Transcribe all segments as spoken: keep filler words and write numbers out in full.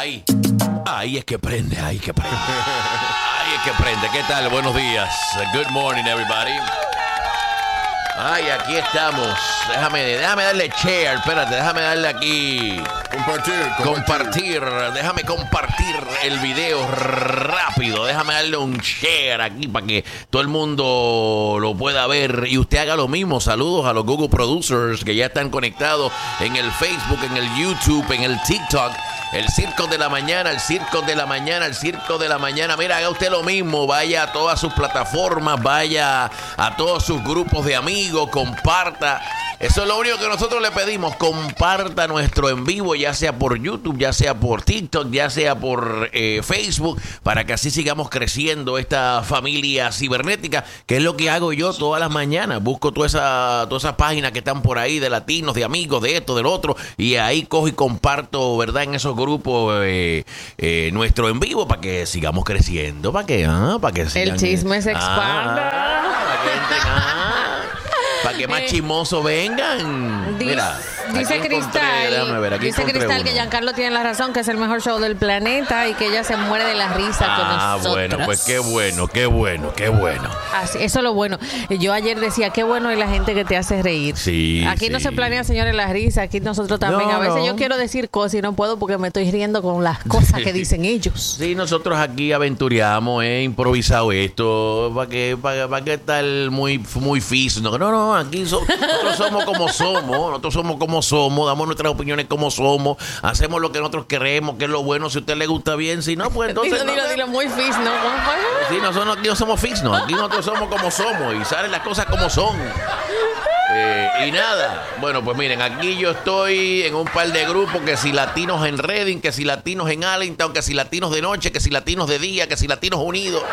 Ahí, ahí es que prende, ahí es que prende. Ahí es que prende. ¿Qué tal? Buenos días. Good morning, everybody. Ay, aquí estamos. Déjame, déjame darle share. Espérate, déjame darle aquí. Compartir, compartir. Compartir. Déjame compartir el video rápido. Déjame darle un share aquí para que todo el mundo lo pueda ver. Y usted haga lo mismo. Saludos a los Google Producers que ya están conectados en el Facebook, en el YouTube, en el TikTok. El Circo de la Mañana, el Circo de la Mañana, el Circo de la Mañana. Mira, haga usted lo mismo. Vaya a todas sus plataformas, vaya a todos sus grupos de amigos, comparta. Eso es lo único que nosotros le pedimos. Comparta nuestro en vivo, ya sea por YouTube, ya sea por TikTok, ya sea por eh, Facebook, para que así sigamos creciendo esta familia cibernética, que es lo que hago yo todas las mañanas. Busco todas esas toda esa páginas que están por ahí de latinos, de amigos, de esto, del otro, y ahí cojo y comparto, ¿verdad? En esos grupos eh, eh, nuestro en vivo para que sigamos creciendo, para que, ah, para que sigan, el chisme se expanda. Ah, para que entren, ah, para que más chismosos vengan. Dice, Mira, dice aquí encontré, Cristal, déjame ver, aquí dice Cristal uno. que Giancarlo tiene la razón, que es el mejor show del planeta y que ella se muere de la risa ah, con nosotros. Ah, bueno, pues qué bueno, qué bueno, qué bueno. Así, eso es lo bueno. Yo ayer decía, qué bueno es la gente que te hace reír. Sí, Aquí sí. no se planea, señores, la risa. Aquí nosotros también. No, a veces no. yo quiero decir cosas y no puedo porque me estoy riendo con las cosas que dicen ellos. Sí, nosotros aquí aventureamos, he improvisado esto, para que, para, para que estar muy, muy fisno. No, no, aquí so, nosotros somos como somos, nosotros somos como somos, damos nuestras opiniones como somos, hacemos lo que nosotros queremos, que es lo bueno. Si a usted le gusta bien, si no, pues entonces... Dilo, no, dilo, dilo, muy fisno. ¿Cómo fue? Sí, nosotros aquí no somos fisnos, aquí nosotros somos como somos y salen las cosas como son. Eh, y nada, bueno, pues miren, aquí yo estoy en un par de grupos, que si latinos en Reading, que si latinos en Allentown, que si latinos de noche, que si latinos de día, que si latinos unidos.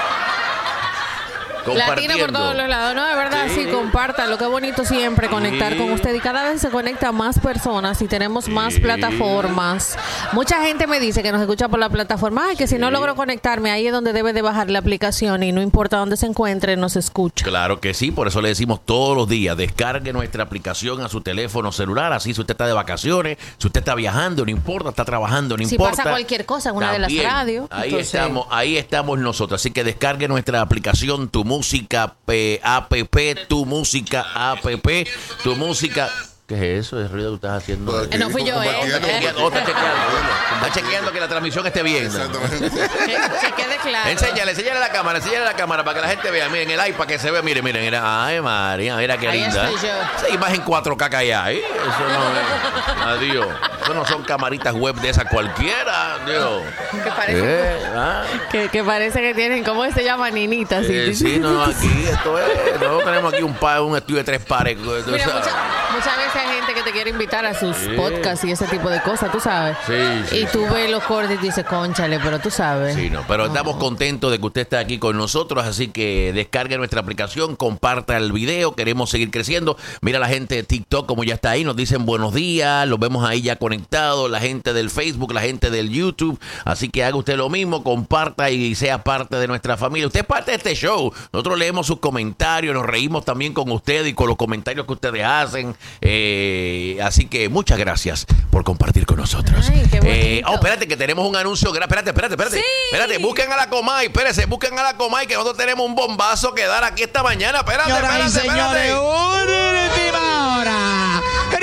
Latino por todos los lados, ¿no? De verdad, sí, sí, compártalo. Qué bonito siempre conectar sí. con usted. Y cada vez se conecta más personas y tenemos sí. más plataformas. Mucha gente me dice que nos escucha por la plataforma. Ay, que sí. si no logro conectarme, ahí es donde debe de bajar la aplicación y no importa dónde se encuentre, nos escucha. Claro que sí, por eso le decimos todos los días, descargue nuestra aplicación a su teléfono celular. Así si usted está de vacaciones, si usted está viajando, no importa, está trabajando, no si importa. Si pasa cualquier cosa en una también, de las radios. Ahí entonces... estamos, ahí estamos nosotros. Así que descargue nuestra aplicación, tu música eh, app, tu música app, tu música. ¿Qué es eso? ¿El ruido que estás haciendo? Eh, no fui yo, ¿eh? Está chequeando, está chequeando, está chequeando que la transmisión esté bien. Exactamente. Que quede claro. Enséñale, enséñale a la cámara, enséñale a la cámara para que la gente vea. Miren, el iPad que se ve, miren, miren. Mira, ay, María, mira qué ahí linda. Estoy yo. Esa imagen cuatro K que hay ahí. Eso no es. Adiós. Eso no son camaritas web de esas cualquiera. Dios. Que parece, eh, ¿ah? que, que parece que tienen, ¿cómo se llama? Ninitas. Eh, ¿sí? sí, no, no, aquí esto es. Nosotros tenemos aquí un, par, un estudio de tres pares. Mira, mucha, muchas veces hay gente que te quiere invitar a sus sí. podcasts y ese tipo de cosas, tú sabes. Sí, sí, y tú sí. ves los cortes y dices, cónchale, pero tú sabes. Sí, no, pero oh. estamos contentos de que usted está aquí con nosotros, así que descargue nuestra aplicación, comparta el video, queremos seguir creciendo. Mira la gente de TikTok como ya está ahí, nos dicen buenos días, los vemos ahí ya conectados, la gente del Facebook, la gente del YouTube, así que haga usted lo mismo, comparta y sea parte de nuestra familia. Usted es parte de este show, nosotros leemos sus comentarios, nos reímos también con ustedes y con los comentarios que ustedes hacen, eh, así que muchas gracias por compartir con nosotros. Ay, qué eh, oh, espérate, que tenemos un anuncio. Espérate, espérate, espérate. Sí. Espérate, busquen a la Comay, espérense, busquen a la Comay, que nosotros tenemos un bombazo que dar aquí esta mañana. Espérate, Señoras y espérate, señores, espérate. última hora.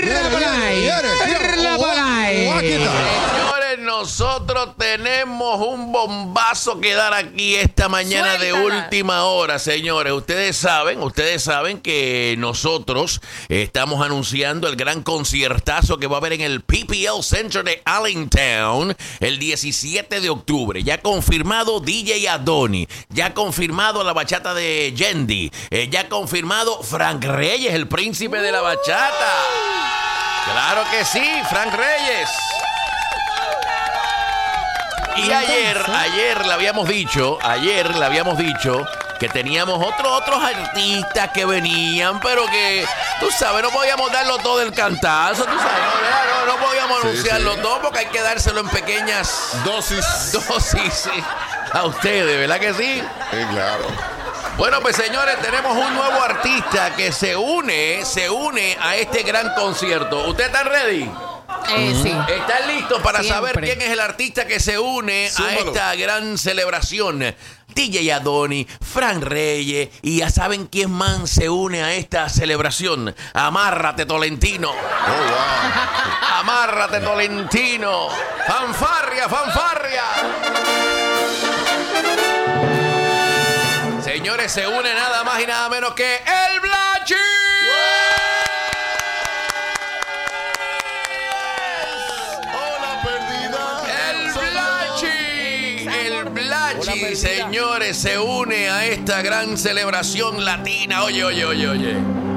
La Polay. Señores, nosotros tenemos un bombazo que dar aquí esta mañana. Suéltala. De última hora, señores. Ustedes saben, ustedes saben que nosotros estamos anunciando el gran conciertazo que va a haber en el P P L Center de Allentown el diecisiete de octubre. Ya confirmado D J Adoni, ya confirmado la bachata de Yendi, eh, ya confirmado Frank Reyes, el príncipe de la bachata. Claro que sí, Frank Reyes. Y ayer, ayer le habíamos dicho, ayer le habíamos dicho que teníamos otros otros artistas que venían, pero que, tú sabes, no podíamos darlo todo el cantazo, tú sabes, no, no, no podíamos sí, anunciarlo sí. todo porque hay que dárselo en pequeñas dosis. Dosis sí, a ustedes, ¿verdad que sí? Sí, claro. Bueno, pues señores, tenemos un nuevo artista que se une, se une a este gran concierto. ¿Ustedes están ready? Eh, sí. ¿Están listos para Siempre. saber quién es el artista que se une Súmalo. a esta gran celebración? D J Adoni, Fran Reyes, y ya saben quién más se une a esta celebración. Amárrate, Tolentino. Oh, wow. Amárrate, Tolentino. Fanfarria, fanfarria. Señores, se une nada más y nada menos que el Blachi. Hola, perdida. El Blachi. El Blachi, señores, se une a esta gran celebración latina. Oye, oye, oye, oye.